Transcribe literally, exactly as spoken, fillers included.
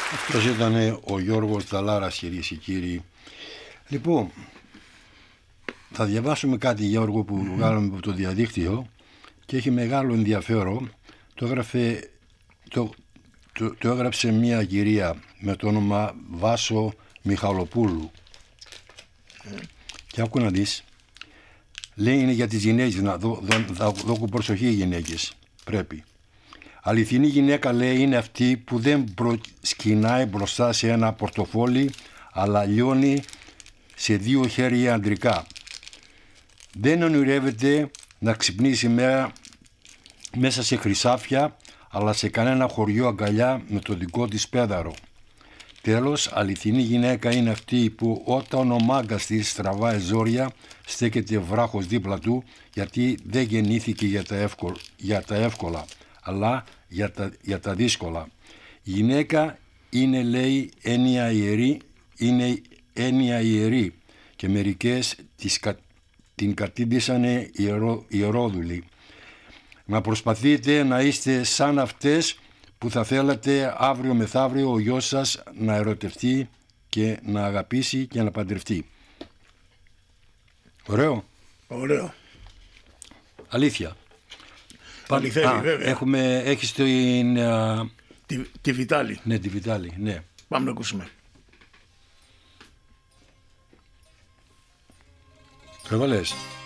Αυτός ήταν ο Γιώργος Δαλάρας, κυρίες και κύριοι. Λοιπόν, θα διαβάσουμε κάτι, Γιώργο, που mm-hmm. βγάλαμε από το διαδίκτυο και έχει μεγάλο ενδιαφέρον. Το έγραφε, το, το, το έγραψε μια κυρία με το όνομα Βάσο Μιχαλοπούλου. Mm. Και άκου να δεις. Λέει είναι για τις γυναίκες, να δω, δω, δω, δω προσοχή οι γυναίκες. Πρέπει. Αληθινή γυναίκα, λέει, είναι αυτή που δεν προσκυνάει μπροστά σε ένα πορτοφόλι, αλλά λιώνει σε δύο χέρια αντρικά. Δεν ονειρεύεται να ξυπνήσει μέρα μέσα σε χρυσάφια, αλλά σε κανένα χωριό αγκαλιά με το δικό της πέδαρο. Τέλος, αληθινή γυναίκα είναι αυτή που όταν ο μάγκας της τραβάει ζόρια, στέκεται βράχος δίπλα του, γιατί δεν γεννήθηκε για τα εύκολα, για τα εύκολα αλλά για τα, για τα δύσκολα. Η γυναίκα είναι, λέει, έννοια ιερή, είναι έννοια ιερή και μερικές της, την κατήντησανε ιερό, ιερόδουλοι. Να προσπαθείτε να είστε σαν αυτές που θα θέλατε αύριο μεθαύριο ο γιος σας να ερωτευτεί και να αγαπήσει και να παντρευτεί. Ωραίο. Ωραίο. Αλήθεια. Αληθεύει, α, βέβαια. Έχουμε, έχεις την... Uh... Τη, τη Βιτάλη. Ναι, τη Βιτάλη, ναι. Πάμε να ακούσουμε. Το έβαλες.